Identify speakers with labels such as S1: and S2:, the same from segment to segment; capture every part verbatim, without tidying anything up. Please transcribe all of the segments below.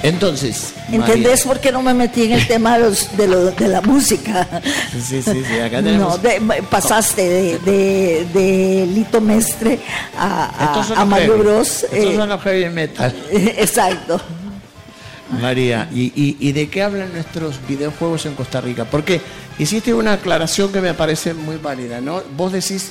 S1: Entonces,
S2: ¿entendés por qué no me metí en el tema de, los, de, lo, de la música?
S1: Sí, sí, sí, acá tenemos...
S2: No, de, pasaste de, de, de Lito Mestre a, a, a Mario Bros.
S1: Estos eh, son los heavy metal.
S2: Exacto.
S1: María, ¿y, y, ¿y de qué hablan nuestros videojuegos en Costa Rica? Porque hiciste una aclaración que me parece muy válida, ¿no? Vos decís,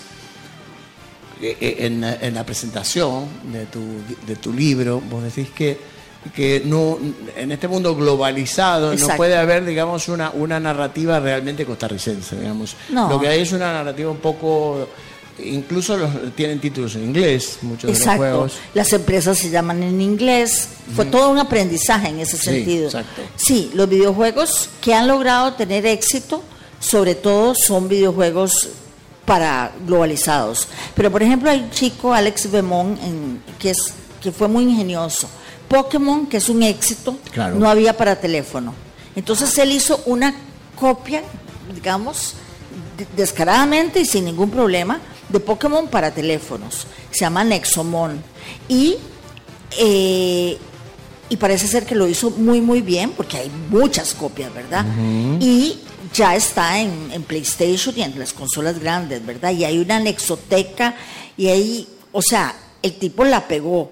S1: eh, en, en la presentación de tu, de tu libro, vos decís que que no, en este mundo globalizado, exacto, no puede haber, digamos, una, una narrativa realmente costarricense, digamos. No. Lo que hay es una narrativa un poco, incluso los, tienen títulos en inglés, muchos
S2: exacto,
S1: de los juegos.
S2: Las empresas se llaman en inglés, fue mm. todo un aprendizaje en ese sentido.
S1: Sí, exacto.
S2: Sí, los videojuegos que han logrado tener éxito, sobre todo son videojuegos para globalizados. Pero, por ejemplo, hay un chico, Alex Bemón, en, que, es, que fue muy ingenioso. Pokémon, que es un éxito, claro, no había para teléfono. Entonces él hizo una copia, digamos, descaradamente y sin ningún problema, de Pokémon para teléfonos. Se llama Nexomon. Y, eh, y parece ser que lo hizo muy, muy bien, porque hay muchas copias, ¿verdad? Uh-huh. Y ya está en, en PlayStation y en las consolas grandes, ¿verdad? Y hay una Nexoteca, y ahí, o sea, el tipo la pegó.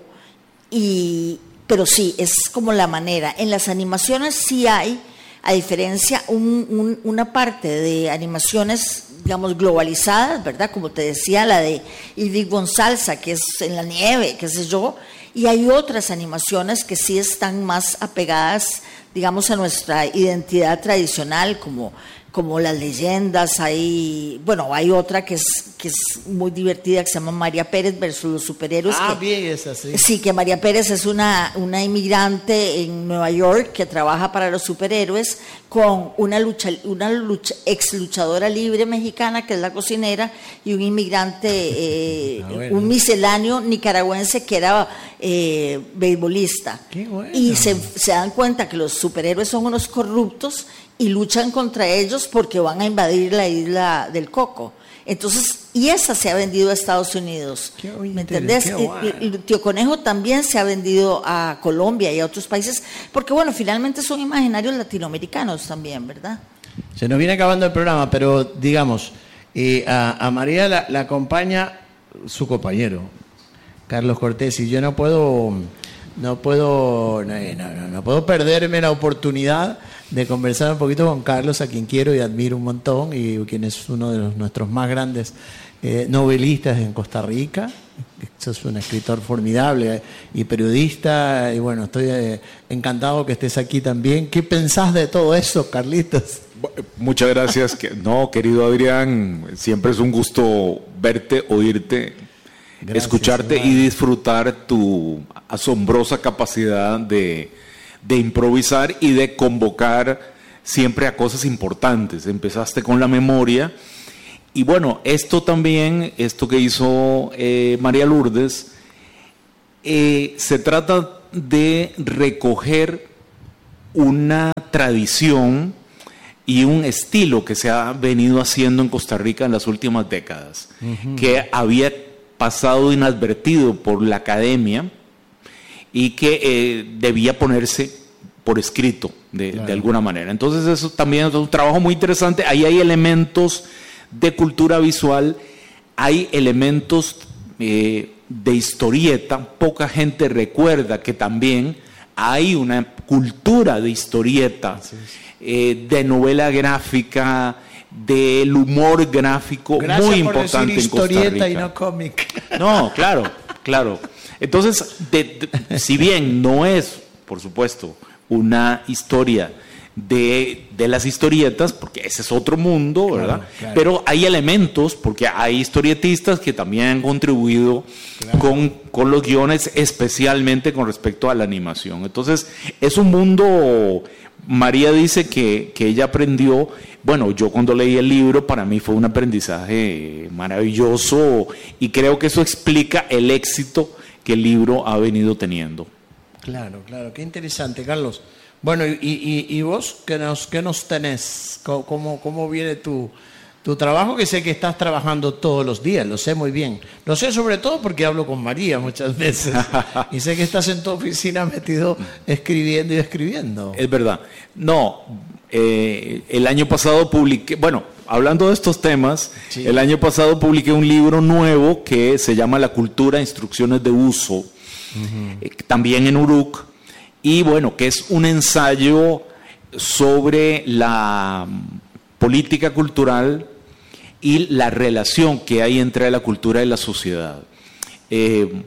S2: Y... Pero sí, es como la manera. En las animaciones sí hay, a diferencia, un, un, una parte de animaciones, digamos, globalizadas, ¿verdad? Como te decía, la de Ivy González, que es en la nieve, qué sé yo. Y hay otras animaciones que sí están más apegadas, digamos, a nuestra identidad tradicional, como... como las leyendas. Hay, bueno, hay otra que es que es muy divertida, que se llama María Pérez versus los superhéroes.
S1: Ah,
S2: que,
S1: bien, es así.
S2: Sí, que María Pérez es una, una inmigrante en Nueva York que trabaja para los superhéroes con una lucha, una lucha, ex luchadora libre mexicana, que es la cocinera, y un inmigrante, eh, ah, bueno. un misceláneo nicaragüense que era eh, beisbolista.
S1: Qué bueno.
S2: Y se, se dan cuenta que los superhéroes son unos corruptos y luchan contra ellos porque van a invadir la isla del Coco. Entonces, y esa se ha vendido a Estados Unidos. Qué ¿me entendés? Qué bueno. y, y Tío Conejo también se ha vendido a Colombia y a otros países, porque bueno, finalmente son imaginarios latinoamericanos también, ¿verdad?
S1: Se nos viene acabando el programa, pero digamos, eh, a, a María la, la acompaña su compañero, Carlos Cortés, y yo no puedo, no puedo, no, no, no puedo perderme la oportunidad de conversar un poquito con Carlos, a quien quiero y admiro un montón, y quien es uno de los, nuestros más grandes eh, novelistas en Costa Rica. Sos un escritor formidable y periodista, y bueno, estoy eh, encantado que estés aquí también. ¿Qué pensás de todo eso, Carlitos?
S3: Muchas gracias. No, querido Adrián, siempre es un gusto verte, oírte, gracias, escucharte igual, y disfrutar tu asombrosa capacidad de de improvisar y de convocar siempre a cosas importantes. Empezaste con la memoria y bueno, esto también, esto que hizo eh, María Lourdes, eh, se trata de recoger una tradición y un estilo que se ha venido haciendo en Costa Rica en las últimas décadas, uh-huh, que había pasado inadvertido por la academia y que eh, debía ponerse por escrito de, claro, de alguna manera. Entonces eso también es un trabajo muy interesante. Ahí hay elementos de cultura visual, hay elementos eh, de historieta. Poca gente recuerda que también hay una cultura de historieta, eh, de novela gráfica, del humor gráfico. Gracias muy por importante decir en Costa Rica.
S1: Historieta y no cómic.
S3: No, claro, claro. Entonces, de, de, si bien no es, por supuesto, una historia de, de las historietas, porque ese es otro mundo, ¿verdad? Claro, claro. Pero hay elementos, porque hay historietistas que también han contribuido, claro, con, con los guiones, especialmente con respecto a la animación. Entonces, es un mundo. María dice que, que ella aprendió. Bueno, yo cuando leí el libro, para mí fue un aprendizaje maravilloso, y creo que eso explica el éxito que el libro ha venido teniendo.
S1: Claro, claro, qué interesante, Carlos. Bueno, y, y, y vos, ¿qué nos, qué nos tenés? ¿Cómo, cómo viene tu, Tu trabajo, que sé que estás trabajando todos los días, lo sé muy bien. Lo sé sobre todo porque hablo con María muchas veces. Y sé que estás en tu oficina metido escribiendo y escribiendo.
S3: Es verdad. No, eh, el año pasado publiqué, bueno, hablando de estos temas, sí. el año pasado publiqué un libro nuevo que se llama La cultura, instrucciones de uso, uh-huh. eh, también en Uruk, y bueno, que es un ensayo sobre la política cultural y la relación que hay entre la cultura y la sociedad. Eh,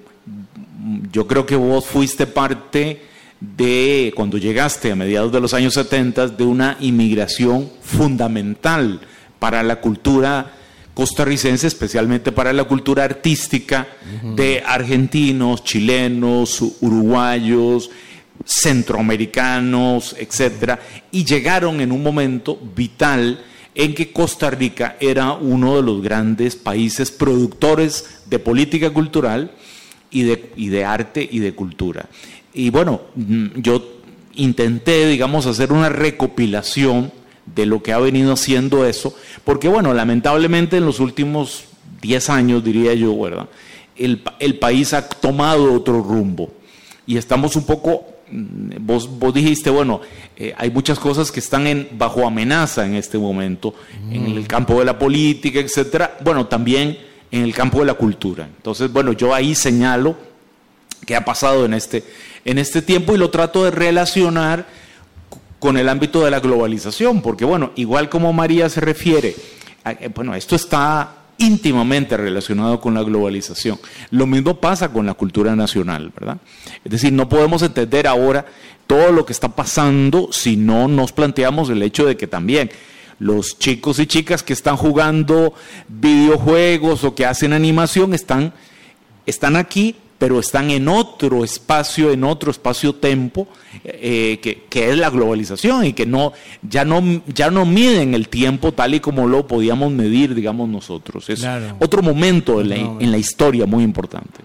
S3: yo creo que vos fuiste parte de, cuando llegaste a mediados de los años setenta, de una inmigración fundamental para la cultura costarricense, especialmente para la cultura artística, uh-huh. de argentinos, chilenos, uruguayos, centroamericanos, etcétera, y llegaron en un momento vital en que Costa Rica era uno de los grandes países productores de política cultural y de, y de arte y de cultura. Y bueno, yo intenté, digamos, hacer una recopilación de lo que ha venido haciendo eso, porque bueno, lamentablemente en los últimos diez años, diría yo, ¿verdad?, el, el país ha tomado otro rumbo y estamos un poco... Vos, vos dijiste, bueno, eh, hay muchas cosas que están en, bajo amenaza en este momento, mm. en el campo de la política, etcétera. Bueno, también en el campo de la cultura. Entonces, bueno, yo ahí señalo qué ha pasado en este, en este tiempo y lo trato de relacionar con el ámbito de la globalización, porque bueno, igual como María se refiere, a, bueno, esto está íntimamente relacionado con la globalización. Lo mismo pasa con la cultura nacional, ¿verdad? Es decir, no podemos entender ahora todo lo que está pasando si no nos planteamos el hecho de que también los chicos y chicas que están jugando videojuegos o que hacen animación están, están aquí, pero están en otro espacio, en otro espacio-tempo, eh, que, que es la globalización, y que no ya, no ya no miden el tiempo tal y como lo podíamos medir, digamos, nosotros. Es claro. otro momento en la, no, en la historia muy importante.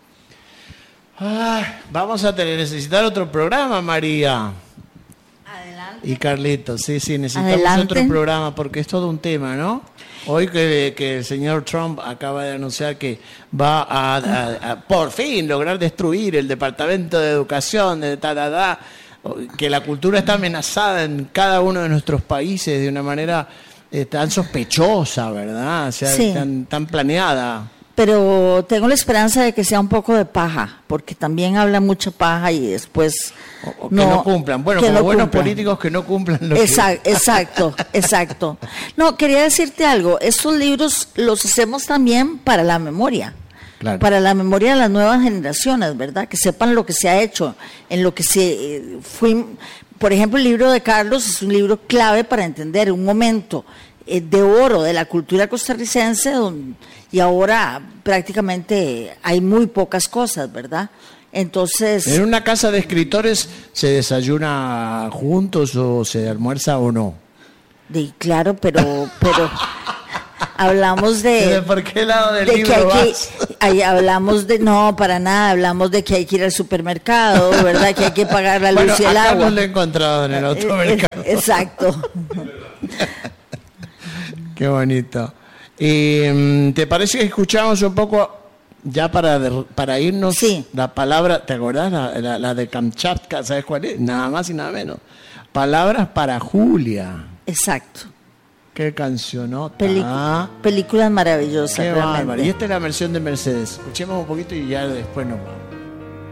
S1: Ah, vamos a tener, necesitar otro programa, María. Adelante. Y Carlitos, sí, sí, necesitamos Adelante. otro programa, porque es todo un tema, ¿no? Hoy que, que el señor Trump acaba de anunciar que va a, a, a por fin lograr destruir el Departamento de Educación, de ta, ta, ta, que la cultura está amenazada en cada uno de nuestros países de una manera eh, tan sospechosa, ¿verdad? O sea, sí. tan, tan planeada.
S2: Pero tengo la esperanza de que sea un poco de paja, porque también habla mucha paja y después...
S1: O, o que no, no cumplan. Bueno, como no buenos cumplan. políticos que no cumplan lo
S2: exacto, que... Exacto, exacto. No, quería decirte algo. Estos libros los hacemos también para la memoria. Claro. Para la memoria de las nuevas generaciones, ¿verdad? Que sepan lo que se ha hecho, en lo que se eh, fue... Por ejemplo, el libro de Carlos es un libro clave para entender un momento eh, de oro de la cultura costarricense, donde, y ahora prácticamente hay muy pocas cosas, ¿verdad? Entonces...
S1: ¿En una casa de escritores se desayuna juntos o se almuerza o no?
S2: De, claro, pero... pero hablamos de...
S1: ¿De por qué lado del
S2: de
S1: libro
S2: que hay
S1: vas?
S2: Que, ahí hablamos de... No, para nada, hablamos de que hay que ir al supermercado, ¿verdad? Que hay que pagar la luz bueno, y el
S1: acá
S2: agua.
S1: No lo he encontrado en el automercado.
S2: Exacto.
S1: Qué bonito. ¿Y te parece que escuchamos un poco, ya para, para irnos,
S2: sí.
S1: la palabra, ¿te acordás? La, la, la de Kamchatka, ¿sabes cuál es? Nada más y nada menos. Palabras para Julia.
S2: Exacto.
S1: Qué cancionota.
S2: Pelic- ah, películas maravillosas.
S1: Qué bárbaro. Y esta es la versión de Mercedes. Escuchemos un poquito y ya después nos vamos.